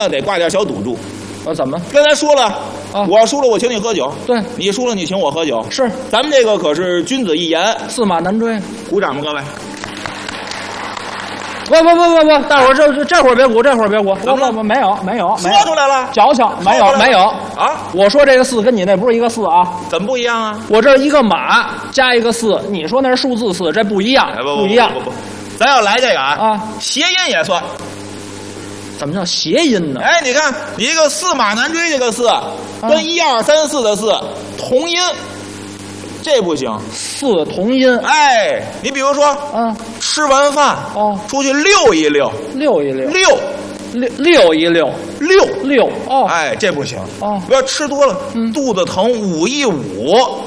得挂点小赌注。 怎么？ 刚才说了啊， 我输了我请你喝酒， 对， 你输了你请我喝酒， 是咱们这个可是君子一言， 驷马难追。 鼓掌吧各位。 不，大伙儿这会儿别鼓，这会儿别鼓。不，没有， 说出来了， 矫情，没有啊！ 我说这个4跟你那不是一个4啊？ 怎么不一样啊？ 我这一个马加一个4，你说那是数字4，这不一样，不一样。 不，咱要来这个啊， 谐音也算。 怎么叫谐音呢？ 哎，你看你一个驷马难追这个4，跟1、2、3、4的4同音，这不行。 4同音。 哎，你比如说，吃完饭出去溜一溜， 溜一溜， 溜一溜， 哦， 哎，这不行哦， 不要吃多了，肚子疼捂一捂，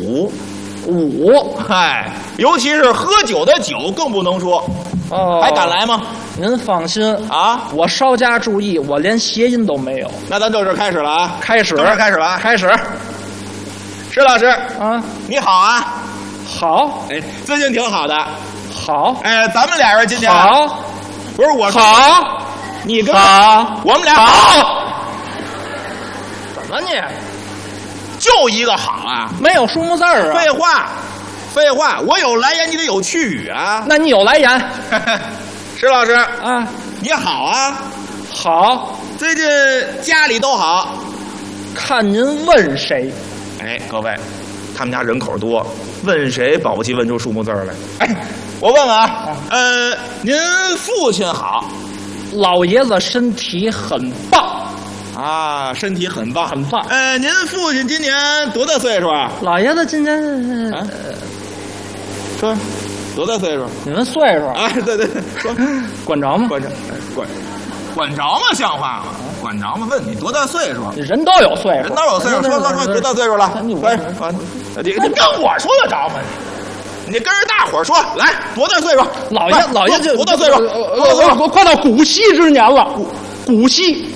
哎，尤其是喝酒的酒更不能说。哦，还敢来吗？ 您放心啊， 我稍加注意，我连谐音都没有。 那咱正式开始了啊！ 开始。 开始。石老师啊， 你好啊！ 好， 哎，最近挺好的。 好， 哎，咱们俩人今天好， 不是我好， 你跟好， 我们俩好。怎么你？ 就一个好啊？ 没有数目字儿啊？ 废话，我有来言，你得有去语啊。 那你有来言。 石老师啊， 你好啊。 好， 最近家里都好。 看您问谁？ 哎，各位，他们家人口多，问谁保不齐问出数目字来。哎，我问问啊，您父亲好？ 老爷子身体很棒啊，身体很棒， 很棒。 您父亲今年多大岁数啊？ 老爷子今年说多大岁数？ 你们岁数啊？对，说管着吗？ 管着吗？像话吗？管着吗？问你多大岁数？ 人都有岁数， 说多大岁数了？你跟我说得着吗？你跟着大伙儿说，来多大岁数？ 老爷子多大岁数？ 快到古稀之年了，古稀。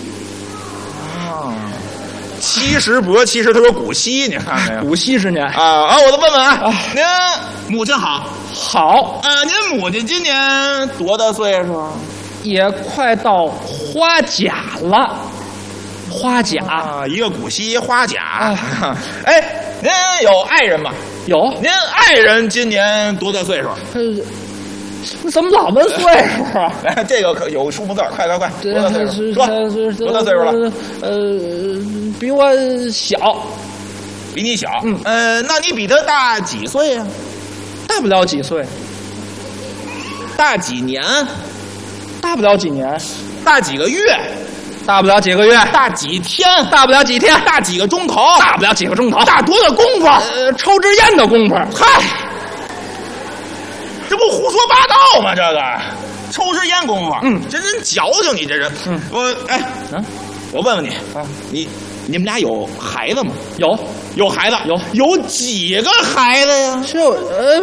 70不，其实他说古稀，你看没有？ 古稀之年啊！我再问问啊，您母亲好？ 好。 您母亲今年多大岁数？ 也快到花甲了。花甲啊，一个古稀，花甲。哎，您有爱人吗？ 有。 您爱人今年多大岁数？ 你怎么老问岁数啊？ 来，这个可有数目字，快！多大岁数？说多大岁数了？ 比我小。 比你小？那你比他大几岁呀？ 大不了几岁。 大几年？ 大不了几年。 大几个月？ 大不了几个月。 大几天？ 大不了几天。 大几个钟头？ 大不了几个钟头。 大多大功夫？ 抽支烟的功夫。 嗨，这不胡说八道吗？这个抽支烟功夫，真矫情，你这人。我问问你，你们俩有孩子吗？有孩子，有几个孩子呀？ 就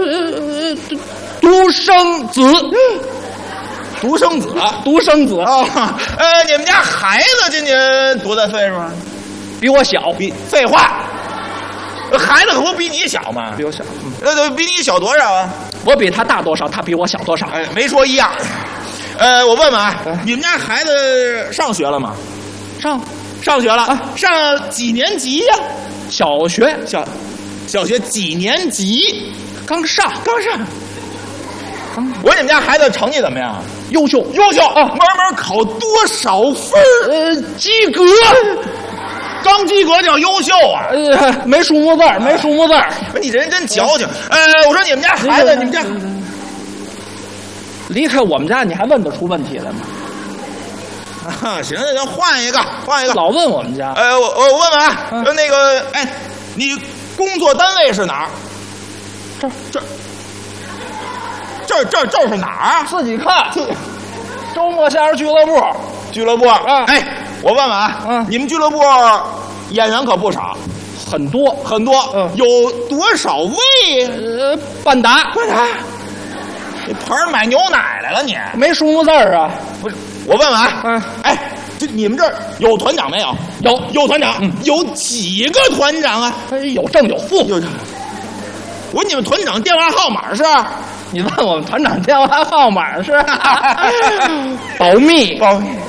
独生子。 独生子啊！ 你们家孩子今年多大岁数啊？ 比我小。 废话，孩子可不比你小吗？ 比我小。 比你小多少啊？ 我比他大多少，他比我小多少？ 哎，没说一样。我问问啊，你们家孩子上学了吗？上学了。上几年级呀？ 小学。 小学几年级？ 刚上。 我说你们家孩子成绩怎么样？ 优秀啊！门考多少分？ 及格。 刚及格叫优秀啊？ 没数目字。 你这人真矫情。我说你们家孩子，你们家离开我们家，你还问得出问题来吗？ 行，换一个。 老问我们家。 我问问啊，那个，你工作单位是哪儿？这是哪儿啊？ 自己看。周末夏日俱乐部。 我问问啊，你们俱乐部演员可不少， 很多。 有多少位？ 半打。 你盆儿买牛奶来了你？ 没数目字啊？ 不是，我问问啊，这你们这儿有团长没有？有团长。有几个团长啊？ 有正有负。 我说你们团长电话号码是？ 你问我们团长电话号码是？保密。